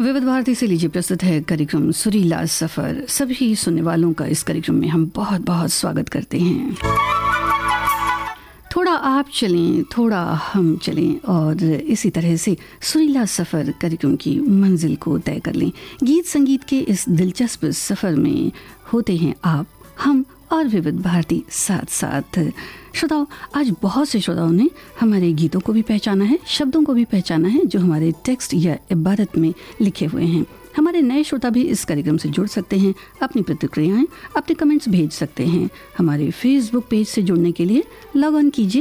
विविध भारती से लीजिए प्रस्तुत है कार्यक्रम सुरीला सफर। सभी सुनने वालों का इस कार्यक्रम में हम बहुत बहुत स्वागत करते हैं। थोड़ा आप चलें, थोड़ा हम चलें और इसी तरह से सुरीला सफर कार्यक्रम की मंजिल को तय कर लें। गीत संगीत के इस दिलचस्प सफर में होते हैं आप, हम और विविध भारती साथ साथ। श्रोताओं, आज बहुत से श्रोताओं ने हमारे गीतों को भी पहचाना है, शब्दों को भी पहचाना है जो हमारे टेक्स्ट या इबारत में लिखे हुए हैं। हमारे नए श्रोता भी इस कार्यक्रम से जुड़ सकते हैं, अपनी प्रतिक्रियाएं, अपने कमेंट्स भेज सकते हैं। हमारे फेसबुक पेज से जुड़ने के लिए लॉग ऑन कीजिए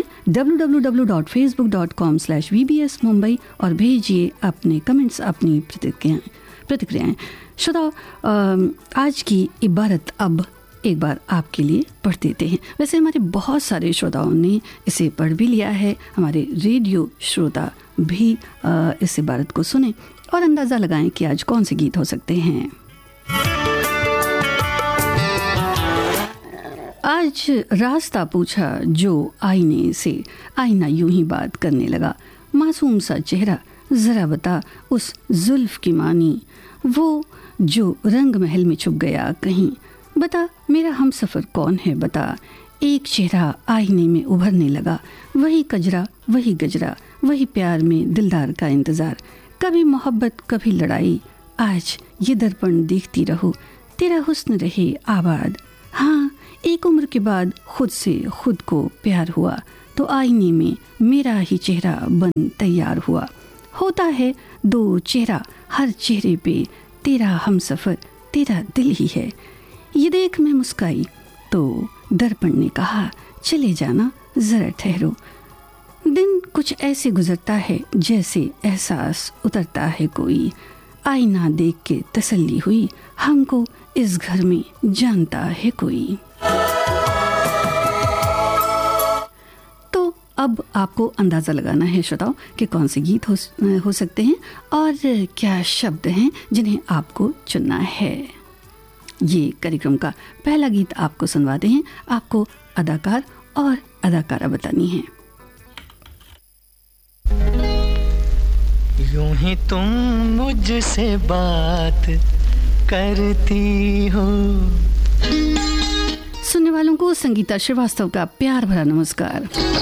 www.facebook.com/VBS Mumbai और भेजिए अपने कमेंट्स, अपनी प्रतिक्रियाएं। श्रोताओं, आज की इबारत अब एक बार आपके लिए पढ़ देते हैं। वैसे हमारे बहुत सारे श्रोताओं ने इसे पढ़ भी लिया है। हमारे रेडियो श्रोता भी इस इबारत को सुने और अंदाज़ा लगाएं कि आज कौन से गीत हो सकते हैं। आज रास्ता पूछा जो आईने से, आईना यूं ही बात करने लगा। मासूम सा चेहरा, जरा बता उस जुल्फ की मानी, वो जो रंग महल में छुप गया कहीं। बता मेरा हमसफर कौन है बता। एक चेहरा आईने में उभरने लगा, वही कजरा, वही गजरा, वही प्यार में दिलदार का इंतजार। कभी मोहब्बत कभी लड़ाई, आज ये दर्पण देखती रहो, तेरा हुस्न रहे आबाद। हाँ, एक उम्र के बाद खुद से खुद को प्यार हुआ, तो आईने में मेरा ही चेहरा बन तैयार हुआ। होता है दो चेहरा, हर चेहरे पे तेरा हमसफर, तेरा दिल ही है। ये देख मैं मुस्काई तो दर्पण ने कहा, चले जाना जरा ठहरो। दिन कुछ ऐसे गुजरता है जैसे एहसास उतरता है कोई। आईना देख के तसल्ली हुई, हमको इस घर में जानता है कोई। तो अब आपको अंदाज़ा लगाना है श्रोताओं कि कौन से गीत हो सकते हैं और क्या शब्द हैं जिन्हें आपको चुनना है। ये कार्यक्रम का पहला गीत आपको सुनवाते हैं। आपको अदाकार और अदाकारा बतानी है। यूं ही तुम मुझसे बात करती हो। सुनने वालों को संगीता श्रीवास्तव का प्यार भरा नमस्कार।